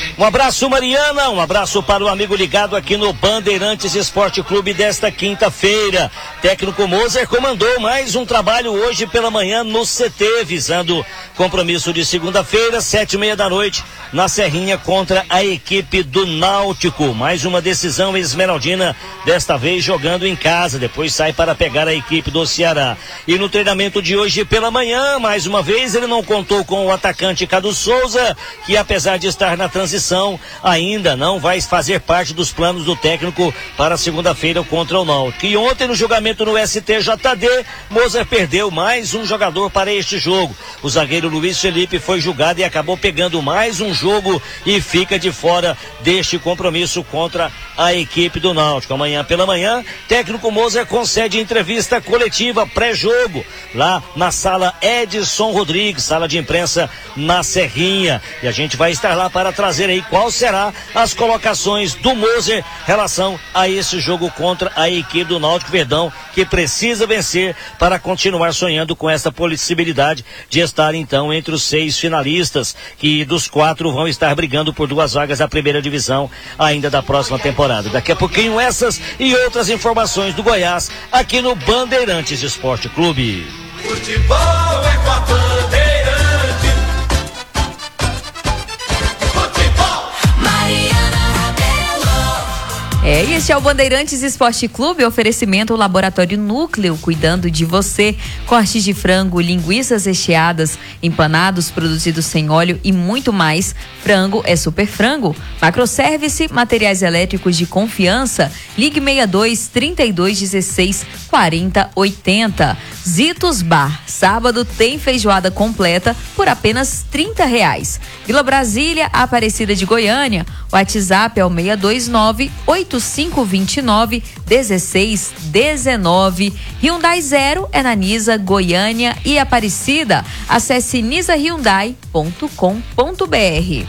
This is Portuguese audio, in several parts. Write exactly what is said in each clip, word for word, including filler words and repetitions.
Um abraço, Mariana, um abraço para o amigo ligado aqui no Bandeirantes Esporte Clube desta quinta-feira. Técnico Moser comandou mais um trabalho hoje pela manhã no C T, visando compromisso de segunda-feira, sete e meia da noite, na Serrinha contra a equipe do Náutico. Mais uma decisão esmeraldina, desta vez jogando em casa, depois sai para pegar a equipe do Ceará. E no treinamento de hoje pela manhã, mais uma vez, ele não contou com o atacante Cadu Souza, que apesar de estar na transição, ainda não vai fazer parte dos planos do técnico para segunda-feira contra o Náutico. E ontem no julgamento no S T J D, Moser perdeu mais um jogador para este jogo. O zagueiro Luiz Felipe foi julgado e acabou pegando mais um jogo e fica de fora deste compromisso contra a equipe do Náutico. Amanhã pela manhã, técnico Moser concede entrevista coletiva pré-jogo lá na sala Edson Rodrigues, sala de imprensa na Serrinha, e a gente vai estar lá para trazer aí qual será as colocações do Moser em relação a esse jogo contra a equipe do Náutico Verdão, que precisa vencer para continuar sonhando com essa possibilidade de estar então entre os seis finalistas, que dos quatro vão estar brigando por duas vagas da primeira divisão ainda da próxima temporada. Daqui a pouquinho essas e outras informações do Goiás aqui no Bandeirantes Esporte Clube. Futebol é com a Bandeirante. Futebol. Mariana Rabelo. É, e este é o Bandeirantes Esporte Clube, oferecimento Laboratório Núcleo, cuidando de você. Cortes de frango, linguiças recheadas, empanados produzidos sem óleo e muito mais. Frango é Super Frango. Macroservice, materiais elétricos de confiança. Ligue sessenta e dois, trinta e dois, dezesseis, quarenta, oitenta. Zitos Bar, sábado tem feijoada completa por apenas trinta reais. Vila Brasília, Aparecida de Goiânia. O WhatsApp é o seis dois nove, oito cinco dois nove, um seis um nove. Hyundai Zero é na Nisa, Goiânia e Aparecida. Acesse nisa hyundai ponto com ponto br.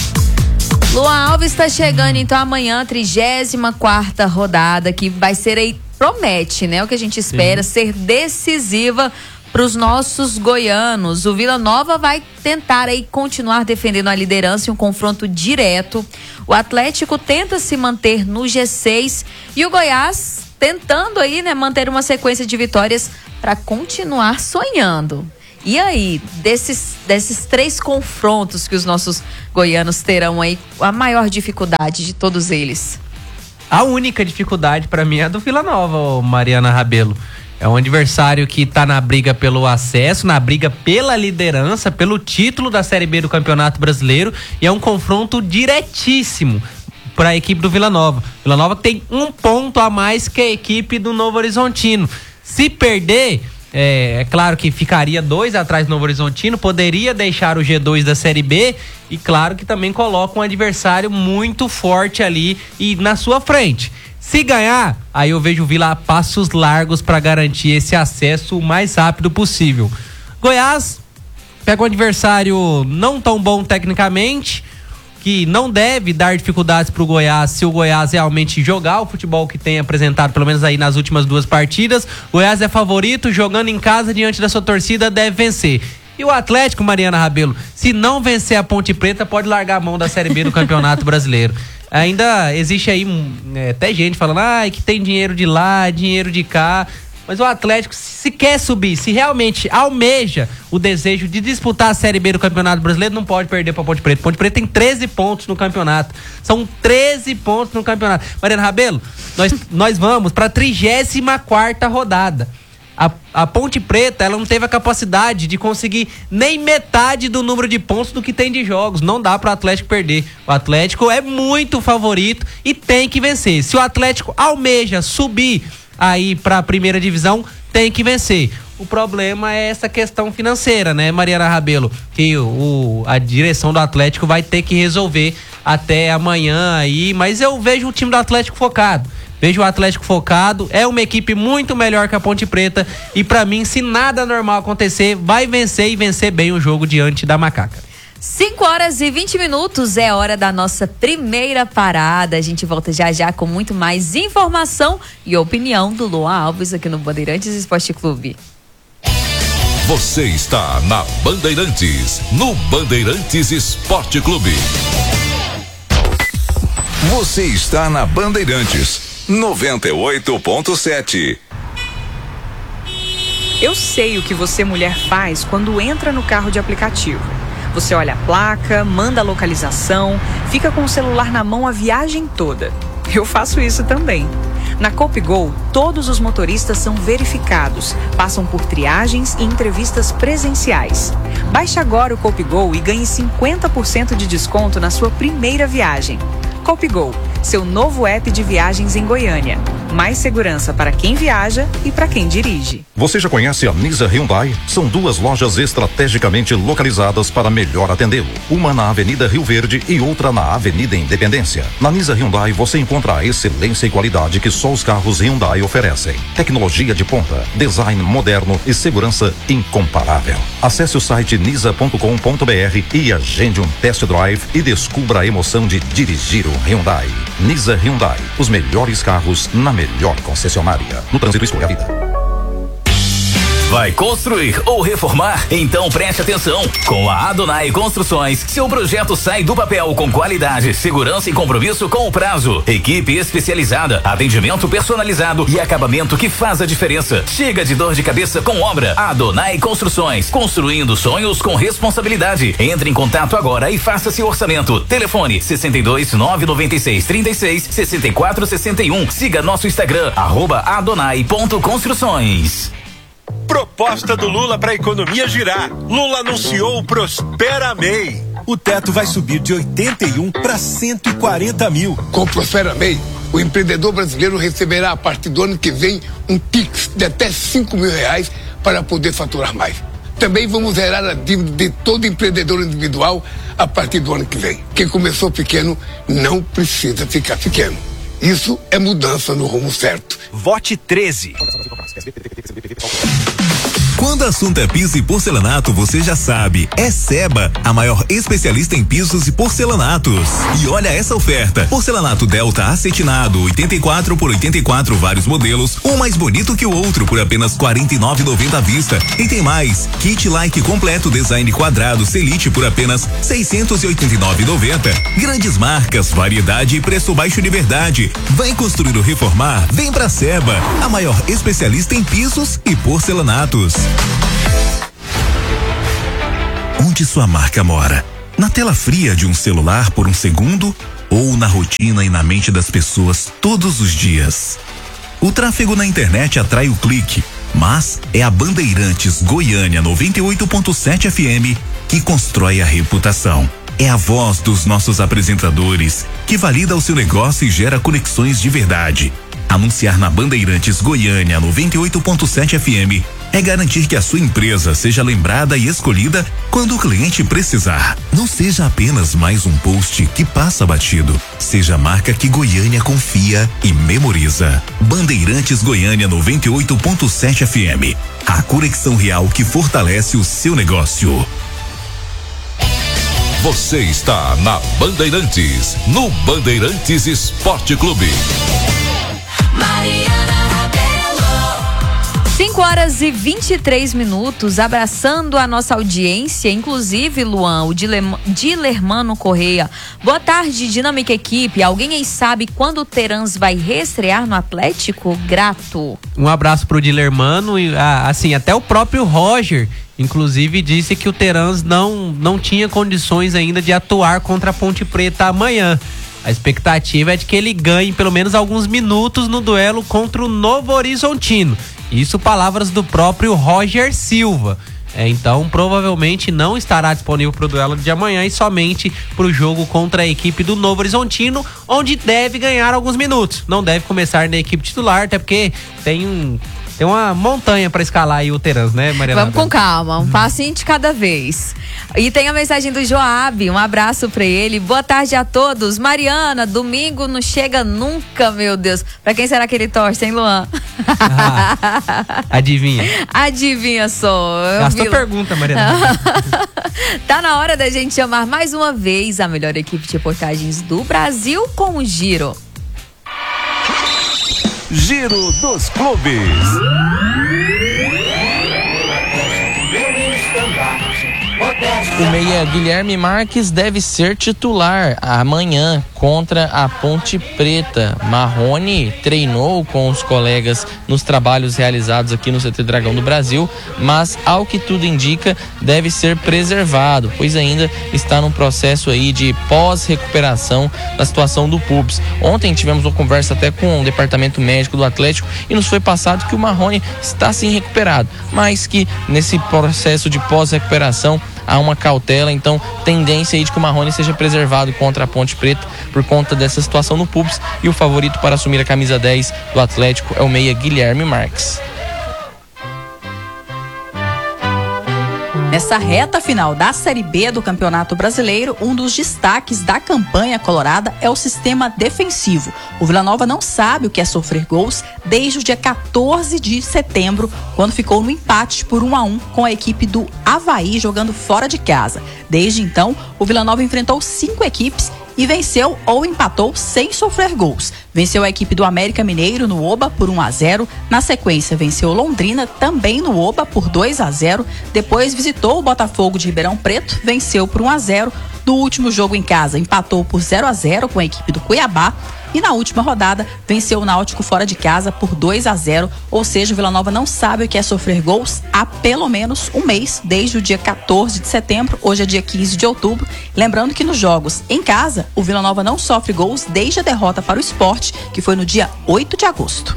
Luan Alves está chegando então amanhã, trigésima quarta rodada, que vai ser aí, promete, né? O que a gente espera, Sim. ser decisiva para os nossos goianos. O Vila Nova vai tentar aí continuar defendendo a liderança em um confronto direto. O Atlético tenta se manter no G seis e o Goiás tentando aí, né, manter uma sequência de vitórias para continuar sonhando. E aí, desses, desses três confrontos que os nossos goianos terão aí, a maior dificuldade de todos eles? A única dificuldade para mim é a do Vila Nova, Mariana Rabelo. É um adversário que está na briga pelo acesso, na briga pela liderança, pelo título da Série B do Campeonato Brasileiro, e é um confronto diretíssimo para a equipe do Vila Nova. Vila Nova tem um ponto a mais que a equipe do Novo Horizontino. Se perder, é, é claro que ficaria dois atrás do Novo Horizontino, poderia deixar o G dois da Série B, e claro que também coloca um adversário muito forte ali e na sua frente. Se ganhar, aí eu vejo o Vila a passos largos para garantir esse acesso o mais rápido possível. Goiás pega um adversário não tão bom tecnicamente, que não deve dar dificuldades para o Goiás se o Goiás realmente jogar o futebol que tem apresentado, pelo menos aí nas últimas duas partidas. O Goiás é favorito, jogando em casa diante da sua torcida, deve vencer. E o Atlético, Mariana Rabelo, se não vencer a Ponte Preta, pode largar a mão da Série B do Campeonato Brasileiro. Ainda existe aí é, até gente falando ah, que tem dinheiro de lá, dinheiro de cá. Mas o Atlético, se quer subir, se realmente almeja o desejo de disputar a Série B do Campeonato Brasileiro, não pode perder para Ponte Preta. Ponte Preta tem treze pontos no campeonato. São treze pontos no campeonato. Mariana Rabelo, nós, nós vamos para a trigésima quarta rodada. A, a Ponte Preta, ela não teve a capacidade de conseguir nem metade do número de pontos do que tem de jogos. Não dá para o Atlético perder. O Atlético é muito favorito e tem que vencer. Se o Atlético almeja subir aí para a primeira divisão, tem que vencer. O problema é essa questão financeira, né, Mariana Rabelo? Que o, a direção do Atlético vai ter que resolver até amanhã aí. Mas eu vejo o time do Atlético focado. Vejo o Atlético focado, é uma equipe muito melhor que a Ponte Preta e pra mim, se nada normal acontecer, vai vencer e vencer bem o jogo diante da Macaca. cinco horas e vinte minutos é hora da nossa primeira parada. A gente volta já já com muito mais informação e opinião do Luan Alves aqui no Bandeirantes Esporte Clube. Você está na Bandeirantes, no Bandeirantes Esporte Clube. Você está na Bandeirantes noventa e oito ponto sete. Eu sei o que você, mulher, faz quando entra no carro de aplicativo. Você olha a placa, manda a localização, fica com o celular na mão a viagem toda. Eu faço isso também. Na CoopGo, todos os motoristas são verificados, passam por triagens e entrevistas presenciais. Baixe agora o CoopGo e ganhe cinquenta por cento de desconto na sua primeira viagem. CoopGo, seu novo app de viagens em Goiânia. Mais segurança para quem viaja e para quem dirige. Você já conhece a Nisa Hyundai? São duas lojas estrategicamente localizadas para melhor atendê-lo. Uma na Avenida Rio Verde e outra na Avenida Independência. Na Nisa Hyundai você encontra a excelência e qualidade que só os carros Hyundai oferecem. Tecnologia de ponta, design moderno e segurança incomparável. Acesse o site nisa ponto com ponto br e agende um test drive e descubra a emoção de dirigir um Hyundai. Nisa Hyundai, os melhores carros na melhor concessionária. No trânsito, escolha a vida. Vai construir ou reformar? Então preste atenção. Com a Adonai Construções, seu projeto sai do papel com qualidade, segurança e compromisso com o prazo. Equipe especializada, atendimento personalizado e acabamento que faz a diferença. Chega de dor de cabeça com obra. Adonai Construções, construindo sonhos com responsabilidade. Entre em contato agora e faça seu orçamento. Telefone sessenta e dois, nove noventa e seis, trinta e seis, sessenta e quatro, sessenta e um. Siga nosso Instagram, arroba adonai ponto construções. Proposta do Lula para a economia girar. Lula anunciou o Prospera M E I. O teto vai subir de oitenta e um para cento e quarenta mil. Com o Prospera M E I, o empreendedor brasileiro receberá a partir do ano que vem um Pix de até cinco mil reais para poder faturar mais. Também vamos zerar a dívida de todo empreendedor individual a partir do ano que vem. Quem começou pequeno não precisa ficar pequeno. Isso é mudança no rumo certo. Vote treze. Quando o assunto é piso e porcelanato, você já sabe, é Seba, a maior especialista em pisos e porcelanatos. E olha essa oferta, porcelanato Delta acetinado, oitenta e quatro por oitenta e quatro, vários modelos, um mais bonito que o outro por apenas quarenta e nove reais e noventa centavos à vista. E tem mais, kit like completo design quadrado Celite por apenas seiscentos e oitenta e nove reais e noventa centavos. Grandes marcas, variedade e preço baixo de verdade. Vai construir ou reformar? Vem pra Seba, a maior especialista em pisos e porcelanatos. Onde sua marca mora? Na tela fria de um celular por um segundo ou na rotina e na mente das pessoas todos os dias? O tráfego na internet atrai o clique, mas é a Bandeirantes Goiânia noventa e oito ponto sete F M que constrói a reputação. É a voz dos nossos apresentadores que valida o seu negócio e gera conexões de verdade. Anunciar na Bandeirantes Goiânia noventa e oito ponto sete F M é garantir que a sua empresa seja lembrada e escolhida quando o cliente precisar. Não seja apenas mais um post que passa batido. Seja a marca que Goiânia confia e memoriza. Bandeirantes Goiânia noventa e oito ponto sete F M. A conexão real que fortalece o seu negócio. Você está na Bandeirantes, no Bandeirantes Esporte Clube. cinco horas e vinte e três minutos, abraçando a nossa audiência, inclusive, Luan, o Dilermano Correia. Boa tarde, Dinâmica Equipe. Alguém aí sabe quando o Terans vai reestrear no Atlético? Grato. Um abraço pro Dilermano e, ah, assim, até o próprio Roger, inclusive, disse que o Terans não, não tinha condições ainda de atuar contra a Ponte Preta amanhã. A expectativa é de que ele ganhe pelo menos alguns minutos no duelo contra o Novo Horizontino. Isso palavras do próprio Roger Silva. É, então, provavelmente não estará disponível para o duelo de amanhã e somente para o jogo contra a equipe do Novo Horizontino, onde deve ganhar alguns minutos. Não deve começar na equipe titular, até porque tem um... Tem uma montanha para escalar aí o Terans, né, Mariana? Vamos com calma, um passinho de cada vez. E tem a mensagem do Joab, um abraço para ele. Boa tarde a todos. Mariana, domingo não chega nunca, meu Deus. Para quem será que ele torce, hein, Luan? Ah, adivinha. Adivinha só. Gastou pergunta, Mariana. Tá na hora da gente chamar mais uma vez a melhor equipe de reportagens do Brasil com o Giro. Giro dos Clubes. O meia Guilherme Marques deve ser titular amanhã contra a Ponte Preta. Marrone treinou com os colegas nos trabalhos realizados aqui no C T Dragão do Brasil, mas ao que tudo indica deve ser preservado, pois ainda está num processo aí de pós-recuperação da situação do pubis. Ontem tivemos uma conversa até com o departamento médico do Atlético e nos foi passado que o Marrone está sim recuperado, mas que nesse processo de pós-recuperação há uma cautela, então tendência aí de que o Marrone seja preservado contra a Ponte Preta por conta dessa situação no pubis, e o favorito para assumir a camisa dez do Atlético é o meia Guilherme Marques. Nessa reta final da Série B do Campeonato Brasileiro, um dos destaques da campanha colorada é o sistema defensivo. O Vila Nova não sabe o que é sofrer gols desde o dia quatorze de setembro, quando ficou no empate por um a um com a equipe do Avaí jogando fora de casa. Desde então, o Vila Nova enfrentou cinco equipes e venceu ou empatou sem sofrer gols. Venceu a equipe do América Mineiro no Oba por um a zero. Na sequência, venceu Londrina também no Oba por dois a zero. Depois visitou o Botafogo de Ribeirão Preto, venceu por um a zero. No último jogo em casa, empatou por zero a zero com a equipe do Cuiabá. E na última rodada, venceu o Náutico fora de casa por dois a zero. Ou seja, o Vila Nova não sabe o que é sofrer gols há pelo menos um mês, desde o dia quatorze de setembro. Hoje é dia quinze de outubro. Lembrando que nos jogos em casa, o Vila Nova não sofre gols desde a derrota para o Sport, que foi no dia oito de agosto.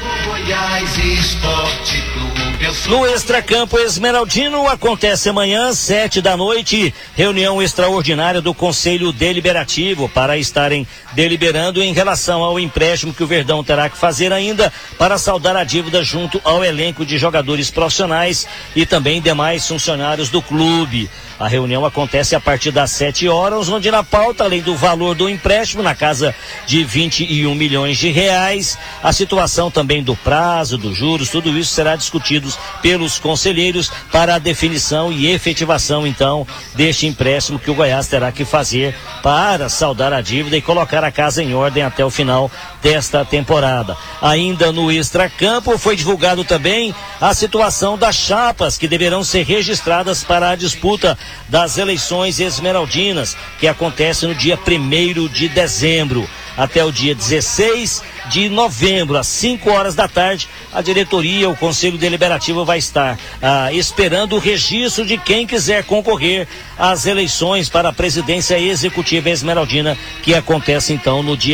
Goiás Esporte Clube. No Extracampo Esmeraldino acontece amanhã, sete da noite, reunião extraordinária do Conselho Deliberativo para estarem deliberando em relação ao empréstimo que o Verdão terá que fazer ainda para saldar a dívida junto ao elenco de jogadores profissionais e também demais funcionários do clube. A reunião acontece a partir das sete horas, onde na pauta, além do valor do empréstimo, na casa de vinte e um milhões de reais, a situação também do prazo, dos juros, tudo isso será discutido pelos conselheiros para a definição e efetivação, então, deste empréstimo que o Goiás terá que fazer para saldar a dívida e colocar a casa em ordem até o final desta temporada. Ainda no Extracampo foi divulgado também a situação das chapas que deverão ser registradas para a disputa das eleições esmeraldinas, que acontece no dia primeiro de dezembro. Até o dia dezesseis de novembro, às cinco horas da tarde, a diretoria, o Conselho Deliberativo vai estar ah, esperando o registro de quem quiser concorrer às eleições para a presidência executiva esmeraldina, que acontece então no dia